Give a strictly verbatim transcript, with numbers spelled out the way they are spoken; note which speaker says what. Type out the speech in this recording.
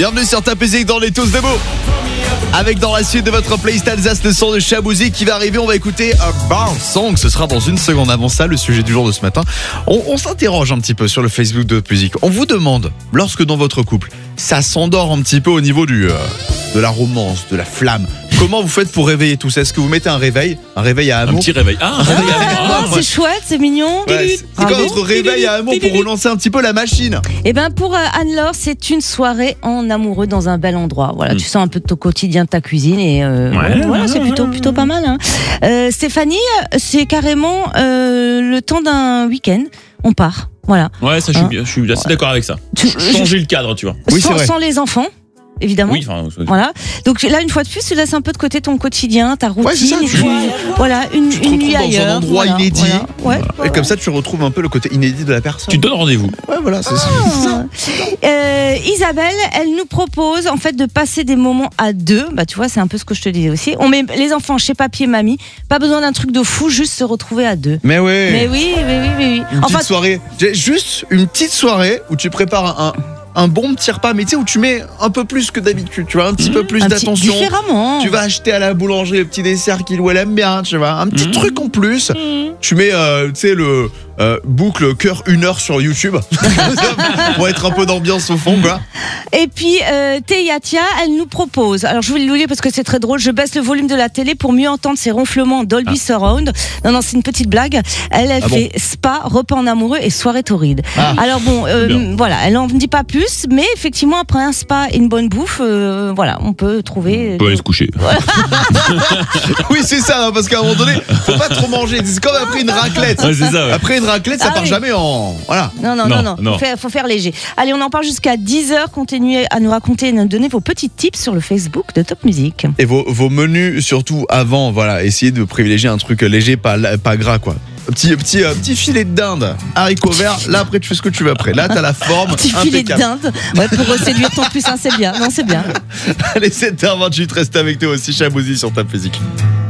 Speaker 1: Bienvenue sur Ta Musique dans les tous de mots. Avec dans la suite de votre playlist Alsace le son de Chabouzi qui va arriver. On va écouter un bar song. Ce sera dans une seconde. Avant ça, le sujet du jour de ce matin. On, on s'interroge un petit peu sur le Facebook de Votre Musique. On vous demande, lorsque dans votre couple, ça s'endort un petit peu au niveau du, euh, de la romance, de la flamme. Comment vous faites pour réveiller tout ça? Est-ce que vous mettez un réveil? Un réveil à amour?
Speaker 2: Un petit réveil. Ah, un réveil à amour.
Speaker 3: Ah, c'est chouette, c'est mignon.
Speaker 1: Ouais, c'est c'est quoi votre réveil à amour pour relancer un petit peu la machine?
Speaker 3: Et ben pour euh, Anne-Laure, c'est une soirée en amoureux dans un bel endroit. Voilà,
Speaker 2: Mm.
Speaker 3: tu sens un peu de ton quotidien, de ta cuisine et euh,
Speaker 2: Ouais,
Speaker 3: voilà,
Speaker 2: ouais,
Speaker 3: c'est
Speaker 2: ouais,
Speaker 3: plutôt
Speaker 2: ouais.
Speaker 3: plutôt pas mal. Hein. Euh, Stéphanie, c'est carrément euh, le temps d'un week-end. On part, voilà.
Speaker 2: Ouais, ça, je suis,
Speaker 3: Hein
Speaker 2: bien- je suis assez d'accord avec ça.
Speaker 3: Tu-
Speaker 2: Changer le cadre, tu vois.
Speaker 1: Oui, c'est
Speaker 3: sans,
Speaker 1: vrai.
Speaker 3: sans les enfants. Évidemment.
Speaker 2: Oui, enfin,
Speaker 3: Voilà. Donc là, une fois de plus, tu laisses un peu de côté ton quotidien, ta routine.
Speaker 1: Ouais, c'est ça,
Speaker 3: et
Speaker 1: tu-
Speaker 3: puis, voilà, une,
Speaker 1: tu te
Speaker 3: une
Speaker 1: retrouves
Speaker 3: nuit
Speaker 1: dans un
Speaker 3: ailleurs.
Speaker 1: endroit
Speaker 3: voilà,
Speaker 1: inédit.
Speaker 3: voilà. Ouais.
Speaker 1: Et comme ça, tu retrouves un peu le côté inédit de la personne.
Speaker 2: tu te donnes rendez-vous.
Speaker 1: Ouais, voilà, c'est ça.
Speaker 3: Ah. Euh, Isabelle, elle nous propose en fait de passer des moments à deux. Bah tu vois, c'est un peu ce que je te disais aussi. On met les enfants chez papy et mamie. Pas besoin d'un truc de fou, juste se retrouver à deux.
Speaker 1: Mais ouais.
Speaker 3: Mais oui, oui, oui, oui. oui.
Speaker 1: Une
Speaker 3: Enfin,
Speaker 1: petite soirée. J'ai juste une petite soirée où tu prépares un, un bon petit repas, mais tu sais, où tu mets un peu plus que d'habitude, tu vois, un petit peu plus
Speaker 3: un petit-
Speaker 1: d'attention.
Speaker 3: différemment.
Speaker 1: Tu vas acheter à la boulangerie le petit dessert qu'il ou elle aime bien, tu vois, un petit
Speaker 2: Mmh.
Speaker 1: truc en plus.
Speaker 3: Mmh.
Speaker 1: Tu mets, euh, tu sais, le euh, boucle cœur une heure sur YouTube pour être un peu d'ambiance au fond, quoi.
Speaker 3: Et puis euh, Théatia, elle nous propose. Alors je vais le lire parce que c'est très drôle. Je baisse le volume de la télé pour mieux entendre ses ronflements Dolby Surround. Non, non, c'est une petite blague. Elle, elle
Speaker 1: Ah bon
Speaker 3: fait spa, repas en amoureux et soirée torride.
Speaker 1: Ah.
Speaker 3: Alors bon, euh,
Speaker 2: Bien.
Speaker 3: voilà, elle en dit pas plus, mais effectivement après un spa et une bonne bouffe, euh, voilà, on peut trouver.
Speaker 2: On peut aller se coucher.
Speaker 1: Oui, c'est ça, hein, parce qu'à un moment donné, faut pas trop manger. C'est comme après une raclette.
Speaker 2: Ouais, c'est ça, ouais.
Speaker 1: Après une raclette, ça
Speaker 3: Ah
Speaker 1: part
Speaker 3: oui.
Speaker 1: jamais en. Voilà.
Speaker 3: Non, non, non,
Speaker 2: Non,
Speaker 3: non.
Speaker 2: non.
Speaker 3: Faut, faire, faut faire léger. Allez, on en parle jusqu'à dix heures. Continuez à nous raconter et nous donner vos petits tips sur le Facebook de Top Music.
Speaker 1: Et vos, vos menus, surtout avant, voilà, essayez de privilégier un truc léger, pas, pas gras, quoi. Petit, petit, euh, petit filet de dinde, haricots verts. Là, après, tu fais ce que tu veux après. Là, t'as la forme.
Speaker 3: Petit filet de
Speaker 1: impeccable.
Speaker 3: dinde. Ouais, pour séduire ton plus, hein, c'est bien. Non, c'est bien.
Speaker 1: Allez, sept heures vingt-huit, restez avec nous aussi, Chabouzi sur Ta Musique.